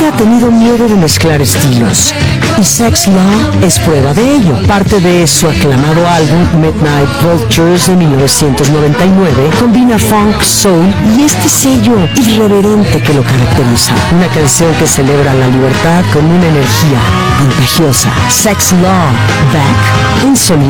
nunca ha tenido miedo de mezclar estilos, y Sex Law es prueba de ello. Parte de su aclamado álbum Midnight Vultures de 1999 combina funk, soul y este sello irreverente que lo caracteriza. Una canción que celebra la libertad con una energía contagiosa. Sex Law, back en Sonido